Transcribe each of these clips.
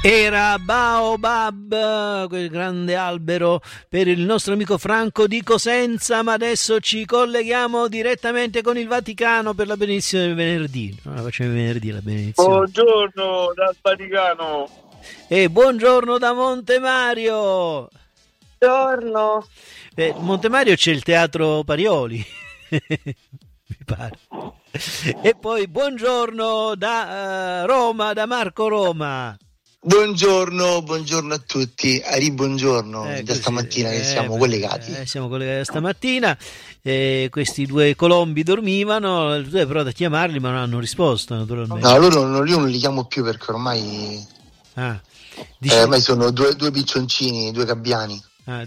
Era Baobab, quel grande albero per il nostro amico Franco di Cosenza, ma adesso ci colleghiamo direttamente con il Vaticano per la benedizione del venerdì. No, la facciamo venerdì la benedizione. Buongiorno dal Vaticano. E buongiorno da Montemario. Buongiorno. Montemario c'è il teatro Parioli, mi pare. E poi buongiorno da Roma, da Marco Roma. Buongiorno a tutti, Ari, buongiorno, da stamattina che siamo collegati. Siamo collegati da stamattina, questi due colombi dormivano, tu hai provato a chiamarli ma non hanno risposto naturalmente. No, io non li chiamo più perché ormai, ormai sono due piccioncini, due gabbiani.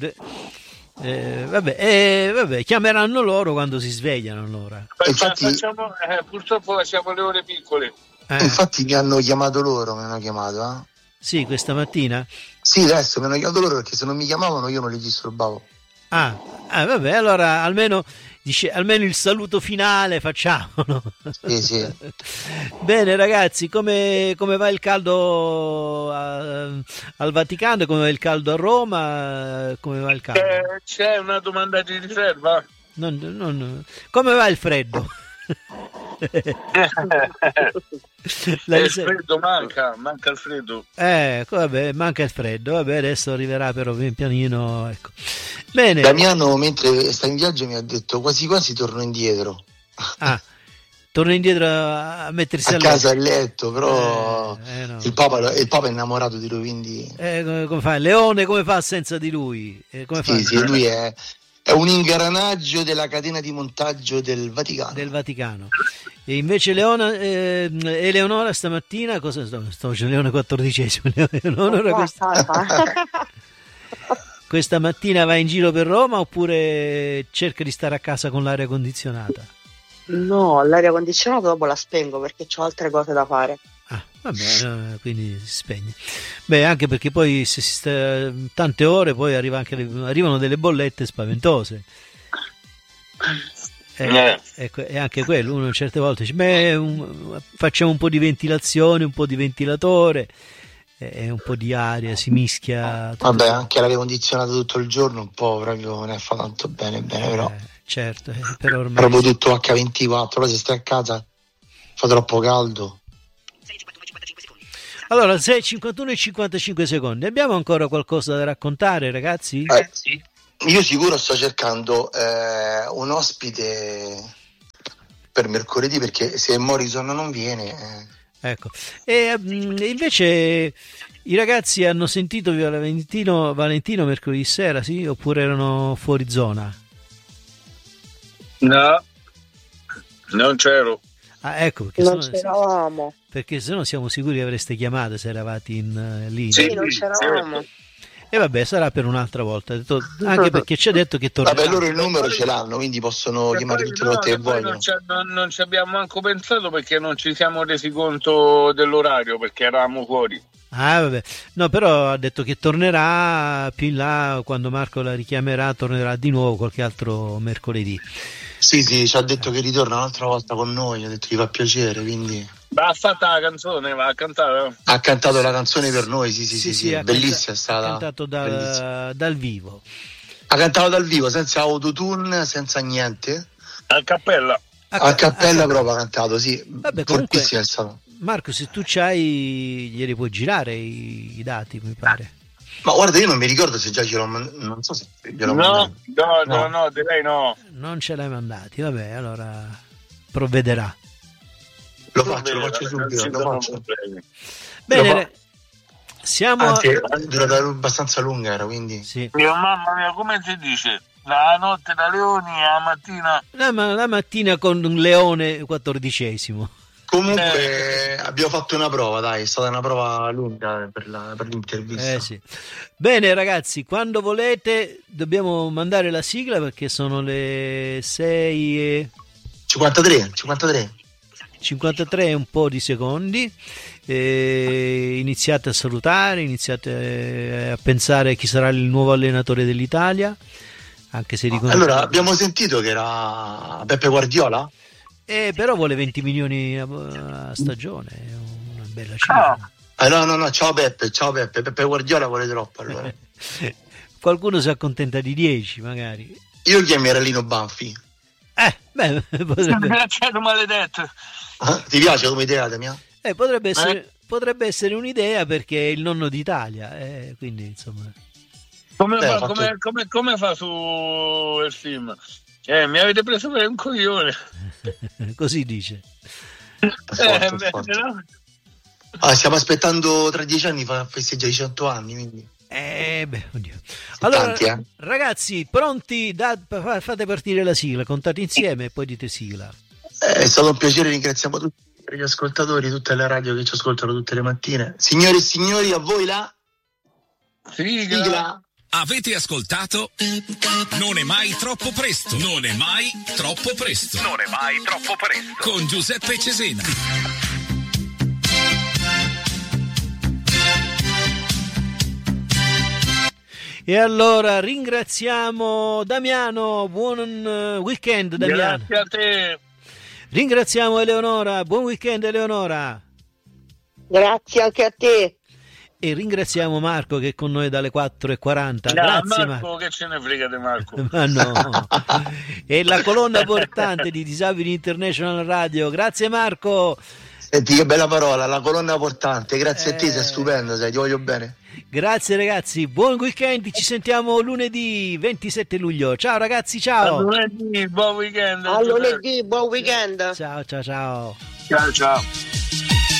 Vabbè, chiameranno loro quando si svegliano allora. Infatti, purtroppo facciamo le ore piccole. Infatti mi hanno chiamato loro, mi hanno chiamato. Sì, questa mattina? Sì, adesso mi hanno chiamato loro perché se non mi chiamavano io non li disturbavo. Vabbè, allora almeno il saluto finale facciamolo. Sì. Bene ragazzi, come va il caldo al Vaticano e come va il caldo a Roma? Come va il caldo? C'è una domanda di riserva? Come va il freddo? Il freddo manca il freddo. Vabbè, manca il freddo. Vabbè, adesso arriverà però pian pianino, ecco. Bene. Damiano mentre sta in viaggio mi ha detto quasi torno indietro. Torna indietro a mettersi a casa a letto, però no. il Papa è innamorato di lui, quindi come fa? Leone come fa senza di lui? Sì, lui è un ingranaggio della catena di montaggio del Vaticano. E invece Eleonora stamattina cosa sto facendo? Leone XIV. Eleonora questa mattina va in giro per Roma oppure cerca di stare a casa con l'aria condizionata? No, l'aria condizionata dopo la spengo perché ho altre cose da fare. Vabbè, quindi si spegne. Beh, anche perché poi se si sta tante ore poi arrivano delle bollette spaventose. Ecco, e anche quello, uno certe volte dice, facciamo un po' di ventilazione, un po' di ventilatore e un po' di aria, si mischia. Vabbè, anche l'aria condizionata tutto il giorno un po' proprio ne fa tanto bene, però. Certo, però ormai proprio tutto H24, però se stai a casa fa troppo caldo. Allora, 6:51 e 55 secondi. Abbiamo ancora qualcosa da raccontare, ragazzi? Sì. Io sicuro sto cercando un ospite per mercoledì perché se Morrison non viene. Ecco. E invece i ragazzi hanno sentito Viola Valentino mercoledì sera, sì? Oppure erano fuori zona? No, non c'ero. Ecco, perché non c'eravamo. Perché se no siamo sicuri che avreste chiamato se eravate in linea. Sì, non c'eravamo. E vabbè, sarà per un'altra volta. Anche perché ci ha detto che tornerà. Vabbè, loro il numero ce l'hanno, quindi possono chiamare tutte le volte che vogliono. Non ci abbiamo manco pensato perché non ci siamo resi conto dell'orario perché eravamo fuori. Vabbè. No, però ha detto che tornerà più in là, quando Marco la richiamerà, tornerà di nuovo qualche altro mercoledì. Sì, ci ha detto che ritorna un'altra volta con noi, ha detto che gli fa piacere, quindi. Ha fatto la canzone, va a cantare. Ha cantato la canzone per noi, sì, bellissima è stata. Ha cantato dal vivo. Ha cantato dal vivo, senza autotune, senza niente. A cappella. A cappella proprio ha cantato, sì. Vabbè, fortissima è stato. Marco, se tu c'hai, glieli puoi girare i dati, mi pare. Ma guarda, io non mi ricordo se già ce l'ho mandato, non so se gliel'ho mandato. No, direi no. Non ce l'hai mandati, vabbè, allora provvederà. Lo faccio subito. Bene, siamo. Anzi, è durata abbastanza lunga, era quindi. Sì. Mio mamma mia, come si dice? La notte da leoni e la mattina. La mattina con un leone XIV. Comunque abbiamo fatto una prova, dai, è stata una prova lunga per l'intervista. Sì. Bene ragazzi, quando volete dobbiamo mandare la sigla perché sono le 6:53 e un po' di secondi. Iniziate a salutare, iniziate a pensare a chi sarà il nuovo allenatore dell'Italia, anche se allora abbiamo sentito che era Beppe Guardiola. Però vuole 20 milioni a stagione, una bella cifra. No, ciao Peppe, Peppe Guardiola vuole troppo allora. Qualcuno si accontenta di 10 magari. Io chiamerei Lino Banfi. Potrebbe... maledetto. Ti piace come idea, Damiano? Potrebbe essere un'idea perché è il nonno d'Italia, quindi insomma. Come fa su il film? Mi avete preso per un coglione. Così dice. Forte. No? Stiamo aspettando tra 10 anni festeggiare i 100 anni, quindi. Oddio. Allora, tanti, ragazzi, pronti? Fate partire la sigla, contate insieme e poi dite sigla. È stato un piacere, ringraziamo tutti gli ascoltatori, tutte le radio che ci ascoltano tutte le mattine. Signore e signori, a voi la sigla. Avete ascoltato? Non è mai troppo presto. Non è mai troppo presto. Non è mai troppo presto. Con Giuseppe Cesena. E allora ringraziamo Damiano, buon weekend Damiano. Grazie a te. Ringraziamo Eleonora, buon weekend Eleonora. Grazie anche a te. E ringraziamo Marco che è con noi dalle 4:40. Grazie Marco, che ce ne frega di Marco. Ma no, è la colonna portante di Disabili International Radio. Grazie Marco. Senti che bella parola, la colonna portante. Grazie a te, sei stupendo, ti voglio bene. Grazie ragazzi, buon weekend, ci sentiamo lunedì 27 luglio. Ciao ragazzi, ciao. A lunedì, buon weekend. A lunedì, buon weekend. Ciao. Ciao.